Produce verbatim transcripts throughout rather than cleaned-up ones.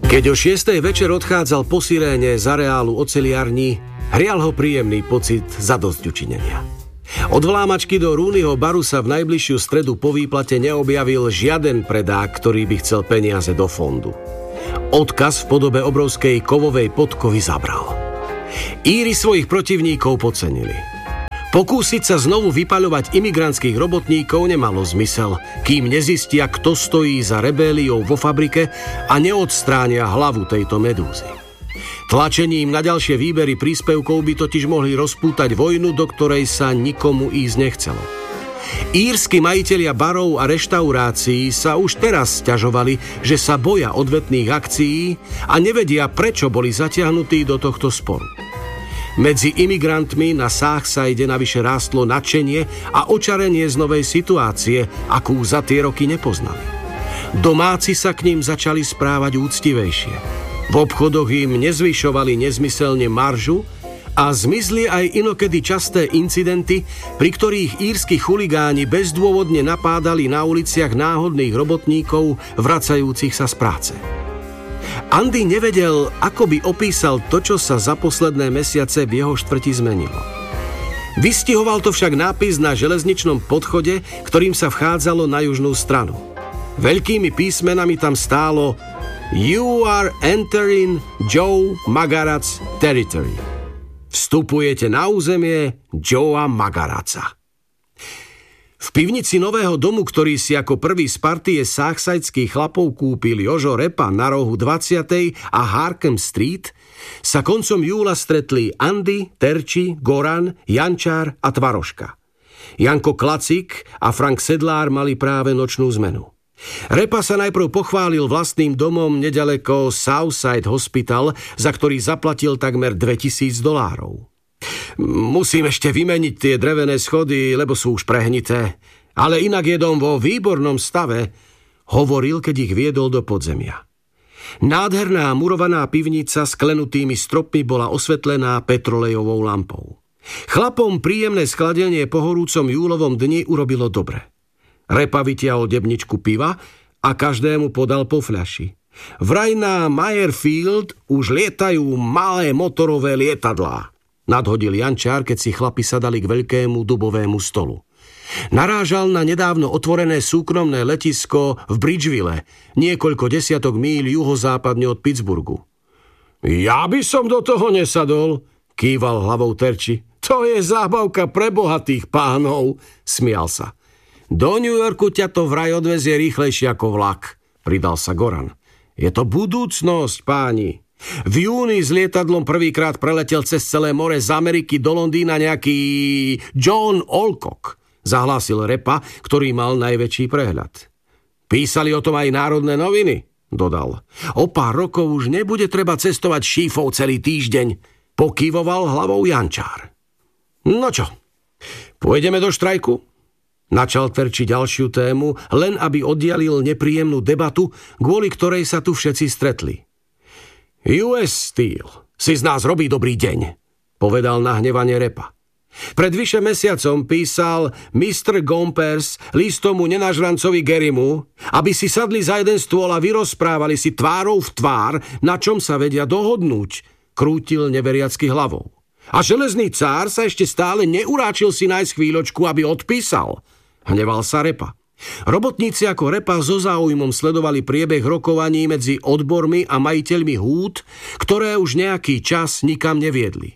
Keď o šiestej večer odchádzal po siréne z areálu oceliarní, hrial ho príjemný pocit zadosťučinenia. Od vlámačky do Rooneyho baru sa v najbližšiu stredu po výplate neobjavil žiaden predák, ktorý by chcel peniaze do fondu. Odkaz v podobe obrovskej kovovej podkovy zabral. Íri svojich protivníkov podcenili. Pokúsiť sa znovu vypaľovať imigrantských robotníkov nemalo zmysel, kým nezistia, kto stojí za rebéliou vo fabrike a neodstránia hlavu tejto medúzy. Tlačením na ďalšie výbery príspevkov by totiž mohli rozpútať vojnu, do ktorej sa nikomu ísť nechcelo. Írsky majitelia barov a reštaurácií sa už teraz sťažovali, že sa boja odvetných akcií a nevedia, prečo boli zatiahnutí do tohto sporu. Medzi imigrantmi na Southside navyše rástlo nadšenie a očarenie z novej situácie, akú za tie roky nepoznali. Domáci sa k ním začali správať úctivejšie. V obchodoch im nezvyšovali nezmyselne maržu a zmizli aj inokedy časté incidenty, pri ktorých írsky chuligáni bezdôvodne napádali na uliciach náhodných robotníkov vracajúcich sa z práce. Andy nevedel, ako by opísal to, čo sa za posledné mesiace v jeho štvrti zmenilo. Vystihoval to však nápis na železničnom podchode, ktorým sa vchádzalo na južnú stranu. Veľkými písmenami tam stálo You are entering Joe Magarat's territory. Vstupujete na územie Joea Magaraca. V pivnici nového domu, ktorý si ako prvý z partie southsideských chlapov kúpil Jožo Repa na rohu dvadsiatej a Harkham Street, sa koncom júla stretli Andy, Terči, Goran, Jančár a Tvaroška. Janko Klacik a Frank Sedlár mali práve nočnú zmenu. Repa sa najprv pochválil vlastným domom nedaleko Southside Hospital, za ktorý zaplatil takmer dvetisíc dolárov. Musím ešte vymeniť tie drevené schody, lebo sú už prehnité. Ale inak je dom vo výbornom stave, hovoril, keď ich viedol do podzemia. Nádherná murovaná pivnica s klenutými stropmi bola osvetlená petrolejovou lampou. Chlapom príjemné skladenie po horúcom júlovom dni urobilo dobre. Repa vytiahol debničku piva a každému podal po fľaši. Vraj na Meyerfield už lietajú malé motorové lietadlá, nadhodil Jančár, keď si chlapi sadali k veľkému dubovému stolu. Narážal na nedávno otvorené súkromné letisko v Bridgeville, niekoľko desiatok míľ juhozápadne od Pittsburghu. Ja by som do toho nesadol, kýval hlavou Terči. To je zábavka pre bohatých pánov, smial sa. Do New Yorku ťa to vraj odvezie rýchlejšie ako vlak, pridal sa Goran. Je to budúcnosť, páni. V júni s lietadlom prvýkrát preletel cez celé more z Ameriky do Londýna nejaký John Alcock, zahlásil Repa, ktorý mal najväčší prehľad. Písali o tom aj národné noviny, dodal. O pár rokov už nebude treba cestovať šífov celý týždeň, pokývoval hlavou Jančár. No čo, pôjdeme do štrajku? Načal Terči ďalšiu tému, len aby oddialil nepríjemnú debatu, kvôli ktorej sa tu všetci stretli. ú es Steel si z nás robí dobrý deň, povedal nahnevane Repa. Pred vyše mesiacom písal mister Gompers listomu nenažrancovi Garymu, aby si sadli za jeden stôl a vyrozprávali si tvárou v tvár, na čom sa vedia dohodnúť, krútil neveriacky hlavou. A železný cár sa ešte stále neuráčil si nájsť chvíľočku, aby odpísal. Hneval sa Repa. Robotníci ako Repa so záujmom sledovali priebeh rokovaní medzi odbormi a majiteľmi húd, ktoré už nejaký čas nikam neviedli.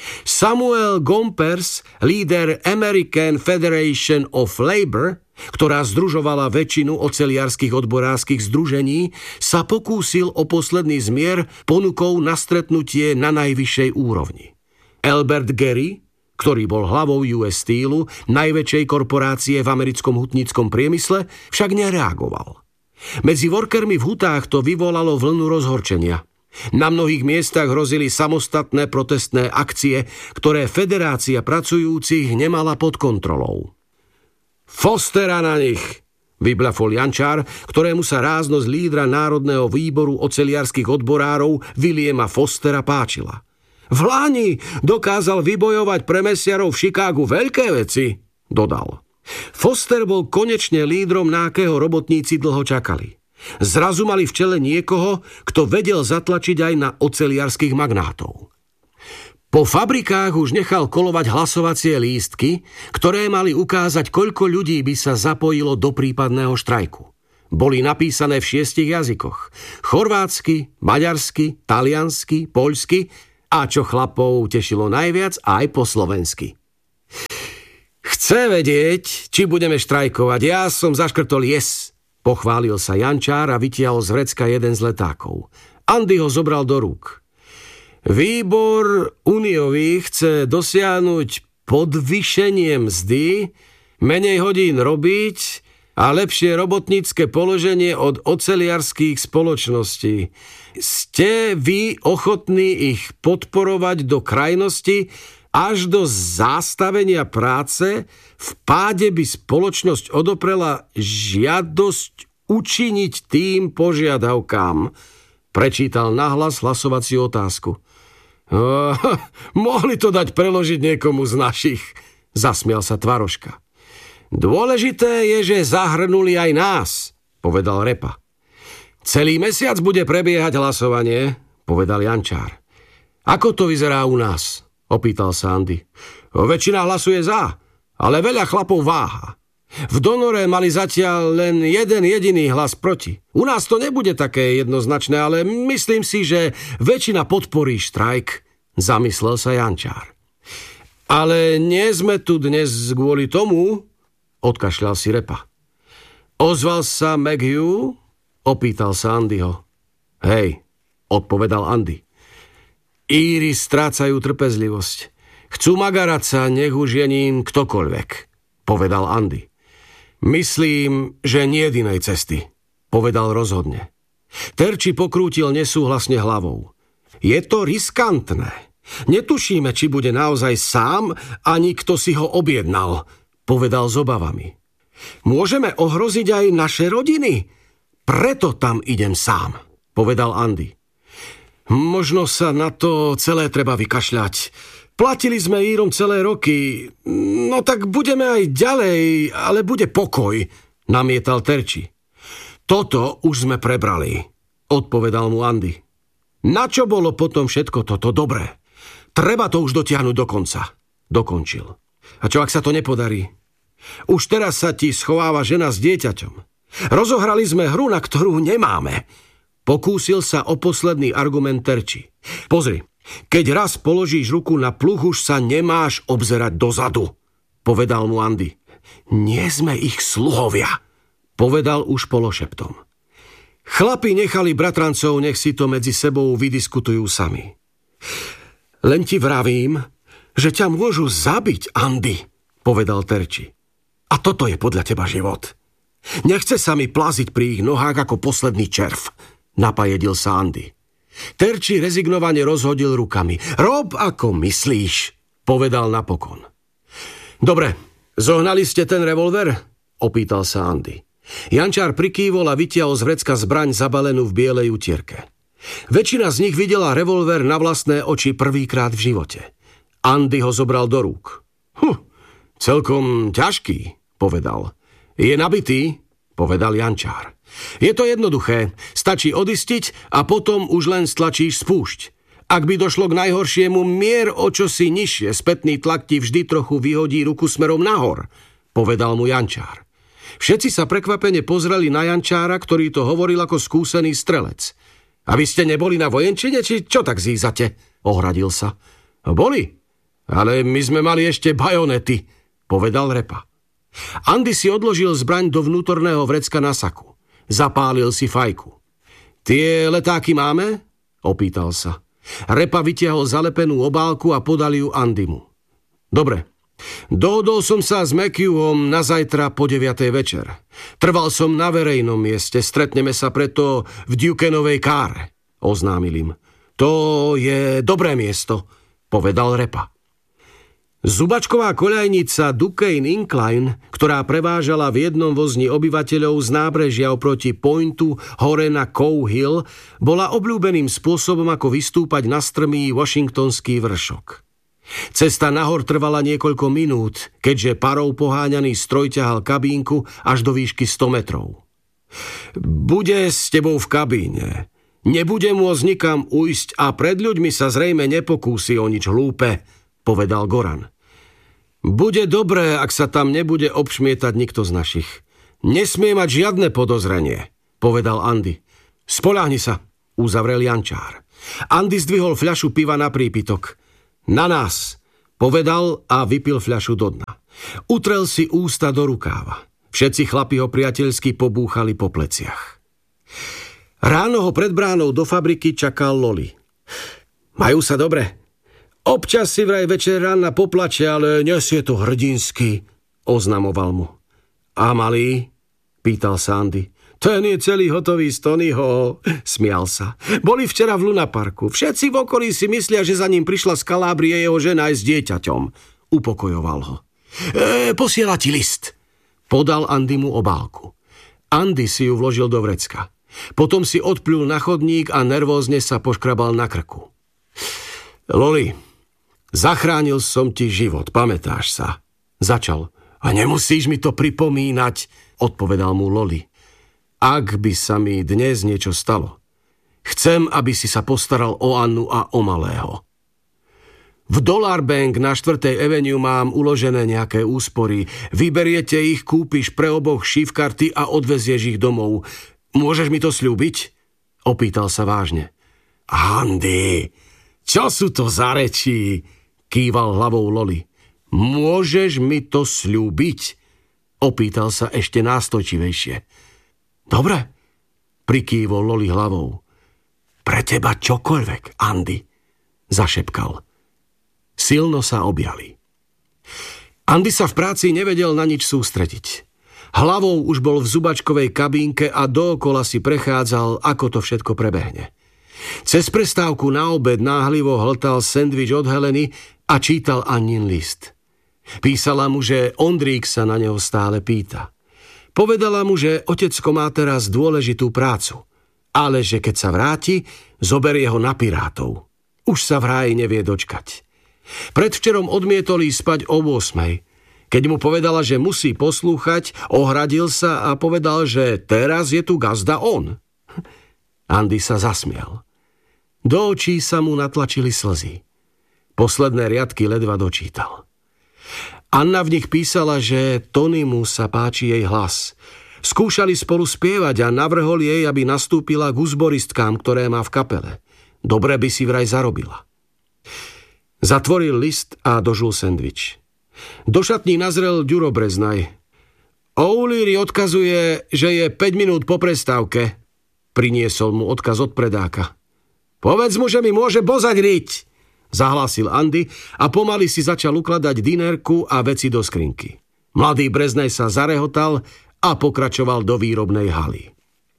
Samuel Gompers, líder American Federation of Labor, ktorá združovala väčšinu oceliarských odborárskych združení, sa pokúsil o posledný zmier ponukou na stretnutie na najvyššej úrovni. Albert Gary, ktorý bol hlavou ú es Steelu, najväčšej korporácie v americkom hutníckom priemysle, však nereagoval. Medzi workermi v hutách to vyvolalo vlnu rozhorčenia. Na mnohých miestach hrozili samostatné protestné akcie, ktoré Federácia pracujúcich nemala pod kontrolou. Fostera na nich, vyblafol Jančár, ktorému sa ráznosť lídra Národného výboru oceliarských odborárov Williama Fostera páčila. V Lani dokázal vybojovať pre mesiarov v Chicagu veľké veci, dodal. Foster bol konečne lídrom, na akého robotníci dlho čakali. Zrazu mali v čele niekoho, kto vedel zatlačiť aj na oceliarských magnátov. Po fabrikách už nechal kolovať hlasovacie lístky, ktoré mali ukázať, koľko ľudí by sa zapojilo do prípadného štrajku. Boli napísané v šiestich jazykoch. Chorvátsky, maďarsky, taliansky, poľsky a čo chlapov tešilo najviac, aj po slovensky. Chce vedieť, či budeme štrajkovať. Ja som zaškrtol yes. Pochválil sa Jančár a vytiahol z vrecka jeden z letákov. Andy ho zobral do rúk. Výbor Uniový chce dosiahnuť podvýšenie mzdy, menej hodín robiť a lepšie robotnícke položenie od oceliarských spoločností. Ste vy ochotní ich podporovať do krajnosti až do zastavenia práce? V páde by spoločnosť odoprela žiadosť učiniť tým požiadavkám. Prečítal nahlas hlasovaciu otázku. Oh, mohli to dať preložiť niekomu z našich, zasmial sa Tvaroška. Dôležité je, že zahrnuli aj nás, povedal Repa. Celý mesiac bude prebiehať hlasovanie, povedal Jančár. Ako to vyzerá u nás? Opýtal sa Andy. Väčšina hlasuje za, ale veľa chlapov váha. V Donore mali zatiaľ len jeden jediný hlas proti. U nás to nebude také jednoznačné, ale myslím si, že väčšina podporí štrajk, zamyslel sa Jančár. Ale nie sme tu dnes kvôli tomu, odkašľal si Repa. Ozval sa McHugh? Opýtal sa Andyho. Hej, odpovedal Andy. Íri strácajú trpezlivosť. Chcú magarať sa, nech už je ním ktokoľvek, povedal Andy. Myslím, že nie jedinej cesty, povedal rozhodne. Terči pokrútil nesúhlasne hlavou. Je to riskantné. Netušíme, či bude naozaj sám, ani kto si ho objednal, povedal s obavami. Môžeme ohroziť aj naše rodiny. Preto tam idem sám, povedal Andy. Možno sa na to celé treba vykašľať. Platili sme Írom celé roky. No tak budeme aj ďalej, ale bude pokoj, namietal Terči. Toto už sme prebrali, odpovedal mu Andy. Na čo bolo potom všetko toto dobré? Treba to už dotiahnuť do konca, dokončil. A čo ak sa to nepodarí? Už teraz sa ti schováva žena s dieťaťom. Rozohrali sme hru, na ktorú nemáme. Pokúsil sa o posledný argument Terči. Pozri, keď raz položíš ruku na pluh, už sa nemáš obzerať dozadu, povedal mu Andy. Nie sme ich sluhovia, povedal už pološeptom. Chlapi nechali bratrancov, nech si to medzi sebou vydiskutujú sami. Len ti vravím, že ťa môžu zabiť, Andy, povedal Terči. A toto je podľa teba život. Nechce sa mi plaziť pri ich nohách ako posledný červ, napajedil sa Andy. Terči rezignovane rozhodil rukami. Rob ako myslíš, povedal napokon. Dobre, zohnali ste ten revolver? Opýtal sa Andy. Jančár prikývol a vytiahol z vrecka zbraň zabalenú v bielej utierke. Väčšina z nich videla revolver na vlastné oči prvýkrát v živote. Andy ho zobral do rúk. Hm, celkom ťažký, povedal. Je nabitý? Povedal Jančár. Je to jednoduché. Stačí odistiť a potom už len stlačíš spúšť. Ak by došlo k najhoršiemu, mier o čosi nižšie, spätný tlak ti vždy trochu vyhodí ruku smerom nahor, povedal mu Jančár. Všetci sa prekvapene pozreli na Jančára, ktorý to hovoril ako skúsený strelec. A vy ste neboli na vojenčine, či čo tak zízate? Ohradil sa. Boli, ale my sme mali ešte bajonety, povedal Repa. Andy si odložil zbraň do vnútorného vrecka na saku. Zapálil si fajku. Tie letáky máme? Opýtal sa. Repa vytiahol zalepenú obálku a podal ju Andymu. Dobre. Dohodol som sa s McHughom na zajtra po deviatej večer. Trval som na verejnom mieste, stretneme sa preto v Dukenovej káre, oznámil im. To je dobré miesto, povedal Repa. Zubačková koľajnica Duquesne Incline, ktorá prevážala v jednom vozni obyvateľov z nábrežia oproti Pointu hore na Cow Hill, bola obľúbeným spôsobom, ako vystúpať na strmý washingtonský vršok. Cesta nahor trvala niekoľko minút, keďže parou poháňaný stroj ťahal kabínku až do výšky sto metrov. Bude s tebou v kabíne. Nebude môcť nikam ujsť a pred ľuďmi sa zrejme nepokúsi o nič hlúpe, povedal Goran. Bude dobré, ak sa tam nebude obšmietať nikto z našich. Nesmie mať žiadne podozrenie, povedal Andy. Spoľahni sa, uzavrel Jančár. Andy zdvihol fľašu piva na prípitok. Na nás, povedal a vypil fľašu do dna. Utrel si ústa do rukáva. Všetci chlapi ho priateľsky pobúchali po pleciach. Ráno ho pred bránou do fabriky čakal Loli. Majú sa dobre. Občas si vraj večer rána poplače, ale nesie to hrdinsky, oznamoval mu. A malý? Pýtal sa Andy. Ten je celý hotový z Tonyho, smial sa. Boli včera v Lunaparku. Všetci v okolí si myslia, že za ním prišla z Kalábrie jeho žena aj s dieťaťom. Upokojoval ho. E, posiela ti list. Podal Andy mu obálku. Andy si ju vložil do vrecka. Potom si odplul na chodník a nervózne sa poškrabal na krku. Loli, zachránil som ti život, pamätáš sa? Začal. A nemusíš mi to pripomínať, odpovedal mu Loli. Ak by sa mi dnes niečo stalo, chcem, aby si sa postaral o Annu a o malého. V Dollar Bank na štvrtej Avenue mám uložené nejaké úspory. Vyberiete ich, kúpiš pre oboch šifkarty a odvezieš ich domov. Môžeš mi to sľúbiť? Opýtal sa vážne. Andy, čo sú to za reči? Kýval hlavou Loli. Môžeš mi to sľúbiť? Opýtal sa ešte nástojčivejšie. Dobre, prikývol Loli hlavou. Pre teba čokoľvek, Andy, zašepkal. Silno sa objali. Andy sa v práci nevedel na nič sústrediť. Hlavou už bol v zubačkovej kabínke a dookola si prechádzal, ako to všetko prebehne. Cez prestávku na obed náhlivo hltal sendvič od Heleny a čítal Annin list. Písala mu, že Ondrík sa na neho stále pýta. Povedala mu, že otecko má teraz dôležitú prácu, ale že keď sa vráti, zoberie ho na Pirátov. Už sa v ráji nevie dočkať. Predvčerom odmietol ísť spať o ôsmej. Keď mu povedala, že musí poslúchať, ohradil sa a povedal, že teraz je tu gazda on. Andy sa zasmial. Do očí sa mu natlačili slzy. Posledné riadky ledva dočítal. Anna v nich písala, že Tonymu sa páči jej hlas. Skúšali spolu spievať a navrhol jej, aby nastúpila k uzboristkám, ktoré má v kapele. Dobre by si vraj zarobila. Zatvoril list a dožul sendvič. Do šatní nazrel Ďuro Breznaj. O'Leary odkazuje, že je päť minút po prestávke. Priniesol mu odkaz od predáka. Povedz mu, že mi môže bozať riť, zahlásil Andy a pomaly si začal ukladať dinerku a veci do skrinky. Mladý Breznaj sa zarehotal a pokračoval do výrobnej haly.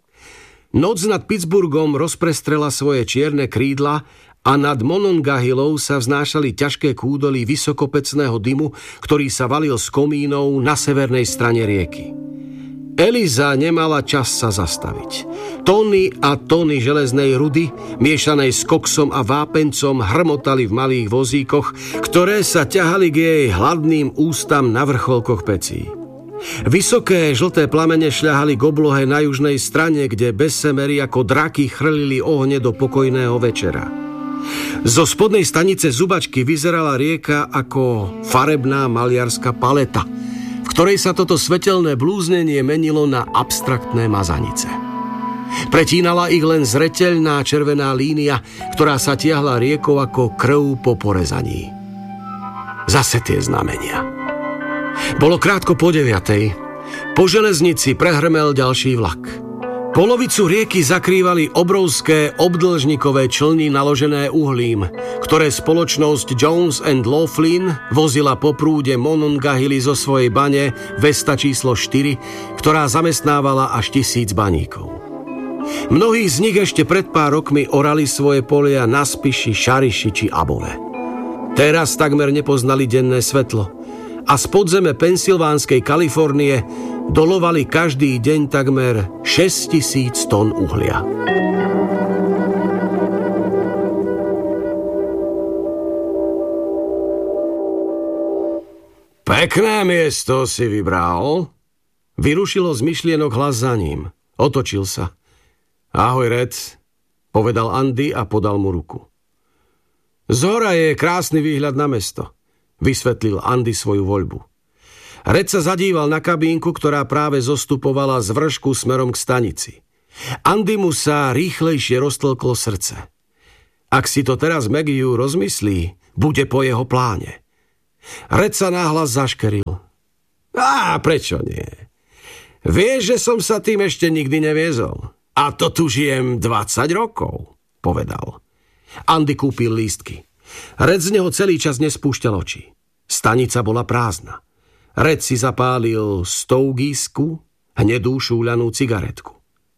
Noc nad Pittsburghom rozprestrela svoje čierne krídla a nad Monongahilou sa vznášali ťažké kúdoly vysokopecného dymu, ktorý sa valil z komínov na severnej strane rieky. Eliza nemala čas sa zastaviť. Tony a tony železnej rudy, miešanej s koksom a vápencom, hrmotali v malých vozíkoch, ktoré sa ťahali k jej hladným ústam na vrcholkoch pecí. Vysoké žlté plamene šľahali k oblohe na južnej strane, kde bezsemery ako draky chrlili ohne do pokojného večera. Zo spodnej stanice zubačky vyzerala rieka ako farebná maliarská paleta, v ktorej sa toto svetelné blúznenie menilo na abstraktné mazanice. Pretínala ich len zreteľná červená línia, ktorá sa tiahla riekou ako krv po porezaní. Zase tie znamenia. Bolo krátko po deviatej. Po železnici prehrmel ďalší vlak. Polovicu rieky zakrývali obrovské obdĺžnikové člny naložené uhlím, ktoré spoločnosť Jones and Laughlin vozila po prúde Monongahily zo svojej bane Vesta číslo štyri, ktorá zamestnávala až tisíc baníkov. Mnohí z nich ešte pred pár rokmi orali svoje polia na Spiši, Šariši či Above. Teraz takmer nepoznali denné svetlo a z podzeme Pensylvánskej Kalifornie dolovali každý deň takmer šesťtisíc tón uhlia. Pekné miesto si vybral? Vyrušilo z myšlienok hlas za ním. Otočil sa. Ahoj, Red, povedal Andy a podal mu ruku. Zhora je krásny výhľad na mesto, vysvetlil Andy svoju voľbu. Red sa zadíval na kabínku, ktorá práve zostupovala z vršku smerom k stanici. Andy mu sa rýchlejšie roztlklo srdce. Ak si to teraz Maggie rozmyslí, bude po jeho pláne. Red sa náhlas zaškeril. Á, prečo nie? Vieš, že som sa tým ešte nikdy neviezol. A to tu žijem dvadsať rokov, povedal. Andy kúpil lístky. Red z neho celý čas nespúšťal oči. Stanica bola prázdna. Red si zapálil stougísku, hnedú šúľanú cigaretku.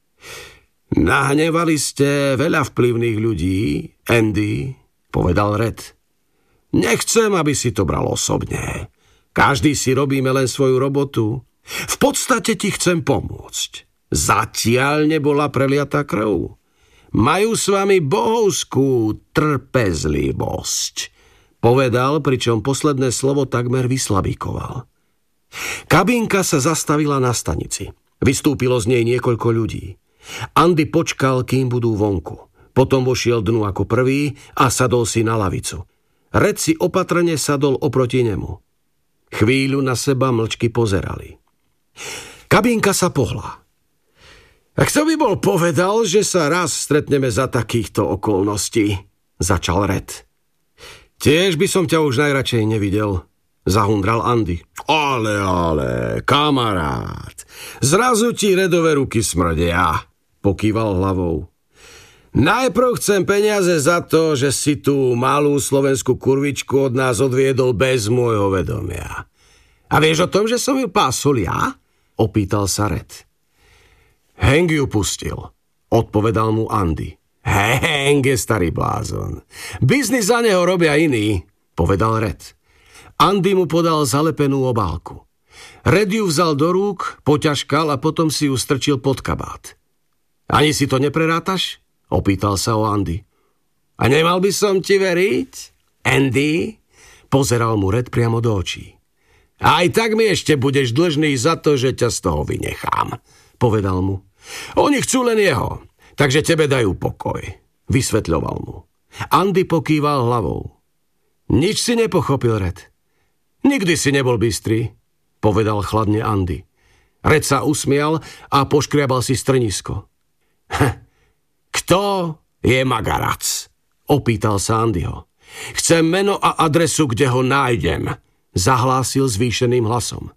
Nahnevali ste veľa vplyvných ľudí, Andy, povedal Red. Nechcem, aby si to bral osobne. Každý si robíme len svoju robotu. V podstate ti chcem pomôcť. Zatiaľ nebola preliatá krv. Majú s vami bohovskú trpezlivosť, povedal, pričom posledné slovo takmer vyslabíkoval. Kabínka sa zastavila na stanici. Vystúpilo z nej niekoľko ľudí. Andy počkal, kým budú vonku. Potom vošiel dnu ako prvý a sadol si na lavicu. Red si opatrne sadol oproti nemu. Chvíľu na seba mlčky pozerali. Kabínka sa pohla. A kto by bol povedal, že sa raz stretneme za takýchto okolností, začal Red. Tiež by som ťa už najradšej nevidel, zahundral Andy. Ale, ale, kamarát, zrazu ti Redové ruky smrdia, pokýval hlavou. Najprv chcem peniaze za to, že si tú malú slovenskú kurvičku od nás odviedol bez môjho vedomia. A vieš o tom, že som ju pásol ja? Opýtal sa Red. Hank ju pustil, odpovedal mu Andy. Hank je starý blázon. Biznis za neho robia iní, povedal Red. Andy mu podal zalepenú obálku. Red ju vzal do rúk, poťažkal a potom si ju strčil pod kabát. Ani si to neprerátaš? Opýtal sa o Andy. A nemal by som ti veriť? Andy? Pozeral mu Red priamo do očí. Aj tak mi ešte budeš dlžný za to, že ťa z toho vynechám, povedal mu. Oni chcú len jeho, takže tebe dajú pokoj, vysvetľoval mu. Andy pokýval hlavou. Nič si nepochopil, Red. Nikdy si nebol bystrý, povedal chladne Andy. Red sa usmial a poškriabal si strnisko. Kto je Magarac? Opýtal sa Andyho. Chcem meno a adresu, kde ho nájdem, zahlásil zvýšeným hlasom.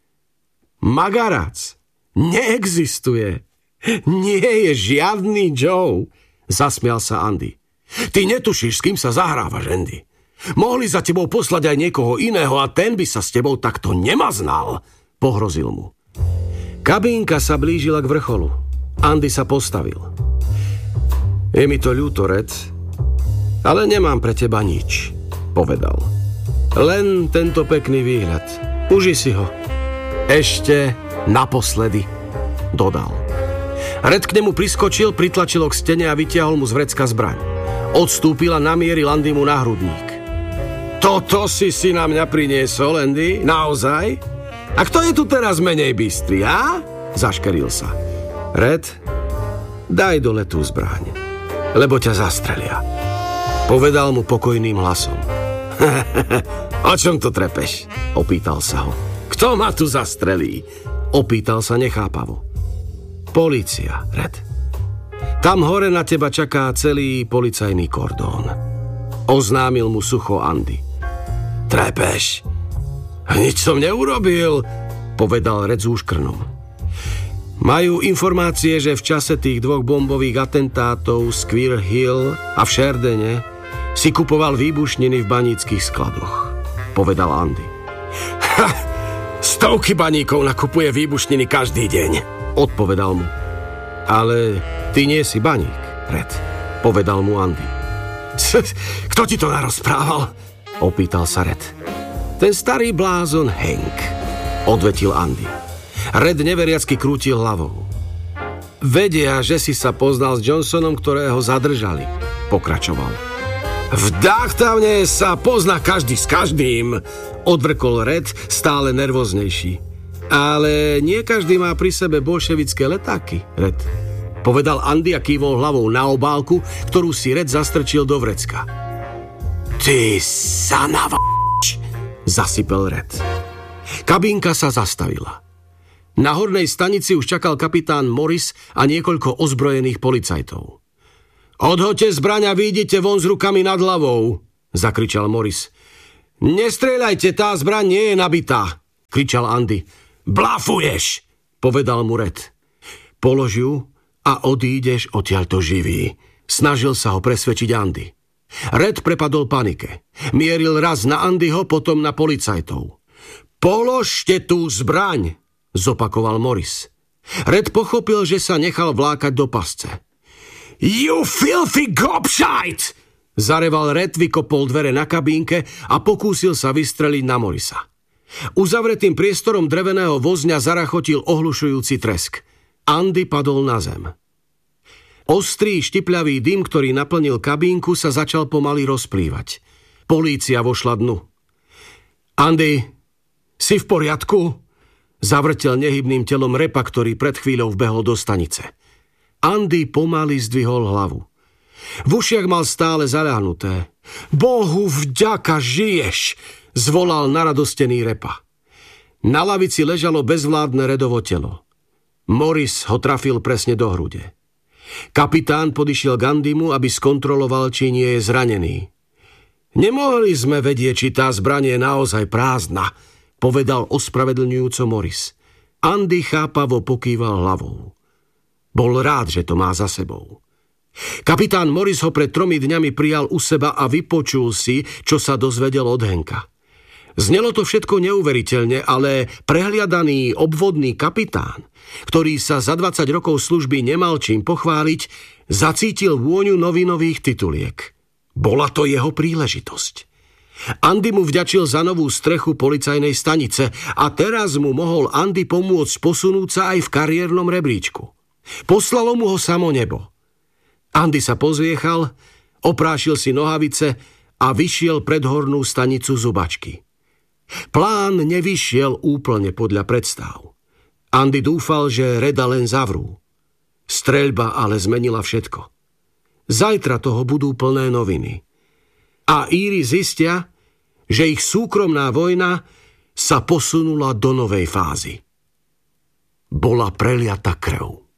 Magarac neexistuje. Nie je žiadny Joe, zasmial sa Andy. Ty netušíš, s kým sa zahrávaš, Andy. Mohli za tebou poslať aj niekoho iného a ten by sa s tebou takto nemaznal, pohrozil mu. Kabínka sa blížila k vrcholu. Andy sa postavil. Je mi to ľúto, Red, ale nemám pre teba nič, povedal. Len tento pekný výhľad. Uži si ho. Ešte naposledy, dodal. Red k nemu priskočil, pritlačil ho k stene a vytiahol mu z vrecka zbraň. Odstúpil a namieril Andymu na hrudník. Toto si si na mňa priniesol, Andy? Naozaj? A kto je tu teraz menej bystrý, á? Zaškeril sa. Red, daj dole tú zbraň, lebo ťa zastrelia. Povedal mu pokojným hlasom. O čom to trepeš? Opýtal sa ho. Kto ma tu zastrelí? Opýtal sa nechápavo. Polícia, Red. Tam hore na teba čaká celý policajný kordón. Oznámil mu sucho Andy. Trepeš? Nič som neurobil, povedal Red s úškrnom. Majú informácie, že v čase tých dvoch bombových atentátov v Square Hill a v Sherdene si kupoval výbušniny v baníckych skladoch, povedal Andy. Ha, stovky baníkov nakupuje výbušniny každý deň, odpovedal mu. Ale ty nie si baník, Red, povedal mu Andy. Kto ti to narozprával? Opýtal sa Red. Ten starý blázon Hank, odvetil Andy. Red neveriacky krútil hlavou. Vedia, že si sa poznal s Johnsonom, ktorého zadržali, pokračoval. V Dogtowne sa pozná každý s každým, odvrkol Red stále nervóznejší. Ale nie každý má pri sebe bolševické letáky, Red. Povedal Andy a kývol hlavou na obálku, ktorú si Red zastrčil do vrecka. Ty sanava... zasypel Red. Kabínka sa zastavila. Na hornej stanici už čakal kapitán Morris a niekoľko ozbrojených policajtov. Odhoďte zbraň a vyjdite von s rukami nad hlavou, zakričal Morris. Nestrieľajte, tá zbraň nie je nabitá, kričal Andy. Blafuješ, povedal mu Red. Polož ju a odídeš odtiaľto živý, snažil sa ho presvedčiť Andy. Red prepadol panike. Mieril raz na Andyho, potom na policajtov. Položte tú zbraň, zopakoval Morris. Red pochopil, že sa nechal vlákať do pasce. You filthy gobshite! Zareval Red, vykopol dvere na kabínke a pokúsil sa vystreliť na Morrisa. Uzavretým priestorom dreveného vozňa zarachotil ohlušujúci tresk. Andy padol na zem. Ostrý, štipľavý dym, ktorý naplnil kabínku, sa začal pomaly rozplývať. Polícia vošla dnu. Andy, si v poriadku? Zavrtel nehybným telom Repa, ktorý pred chvíľou vbehol do stanice. Andy pomaly zdvihol hlavu. V ušiach mal stále zaľahnuté. Bohu vďaka, žiješ! Zvolal naradostený Repa. Na lavici ležalo bezvládne Redovo telo. Morris ho trafil presne do hrude. Kapitán podišiel k Andymu, aby skontroloval, či nie je zranený. Nemohli sme vedieť, či tá zbraň je naozaj prázdna, povedal ospravedlňujúco Morris. Andy chápavo pokýval hlavou. Bol rád, že to má za sebou. Kapitán Morris ho pred tromi dňami prijal u seba a vypočul si, čo sa dozvedel od Henka. Znelo to všetko neuveriteľne, ale prehliadaný obvodný kapitán, ktorý sa za dvadsať rokov služby nemal čím pochváliť, zacítil vôňu novinových tituliek. Bola to jeho príležitosť. Andy mu vďačil za novú strechu policajnej stanice a teraz mu mohol Andy pomôcť posunúť sa aj v kariérnom rebríčku. Poslalo mu ho samo nebo. Andy sa pozviechal, oprášil si nohavice a vyšiel pred hornú stanicu zubačky. Plán nevyšiel úplne podľa predstav. Andy dúfal, že Reda len zavrú. Streľba ale zmenila všetko. Zajtra toho budú plné noviny. A Íri zistia, že ich súkromná vojna sa posunula do novej fázy. Bola preliata krv.